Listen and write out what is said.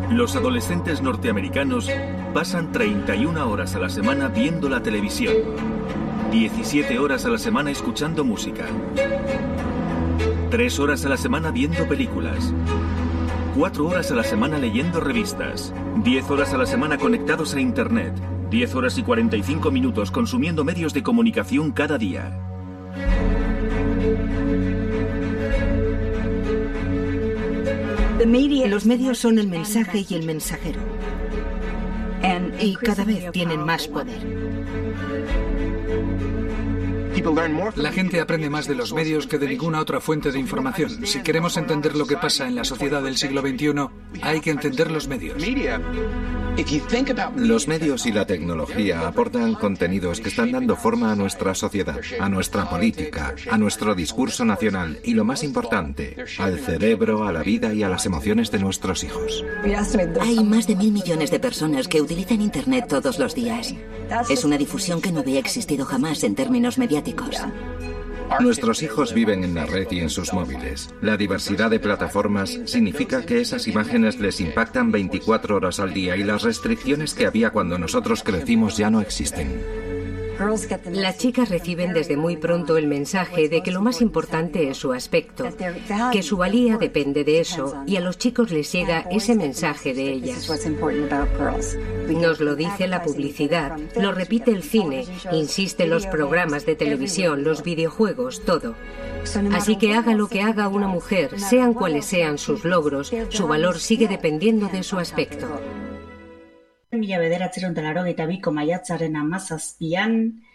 Los adolescentes norteamericanos pasan 31 horas a la semana viendo la televisión, 17 horas a la semana escuchando música, 3 horas a la semana viendo películas, 4 horas a la semana leyendo revistas, 10 horas a la semana conectados a Internet, 10 horas y 45 minutos consumiendo medios de comunicación cada día. Los medios son el mensaje y el mensajero. Y cada vez tienen más poder. La gente aprende más de los medios que de ninguna otra fuente de información. Si queremos entender lo que pasa en la sociedad del siglo XXI, hay que entender los medios. Los medios y la tecnología aportan contenidos que están dando forma a nuestra sociedad, a nuestra política, a nuestro discurso nacional y, lo más importante, al cerebro, a la vida y a las emociones de nuestros hijos. Hay más de 1.000 millones de personas que utilizan Internet todos los días. Es una difusión que no había existido jamás en términos mediáticos. Nuestros hijos viven en la red y en sus móviles. La diversidad de plataformas significa que esas imágenes les impactan 24 horas al día y las restricciones que había cuando nosotros crecimos ya no existen. Las chicas reciben desde muy pronto el mensaje de que lo más importante es su aspecto, que su valía depende de eso, y a los chicos les llega ese mensaje de ellas. Nos lo dice la publicidad, lo repite el cine, insiste los programas de televisión, los videojuegos, todo. Así que haga lo que haga una mujer, sean cuales sean sus logros, su valor sigue dependiendo de su aspecto. 1982ko maiatzaren 17an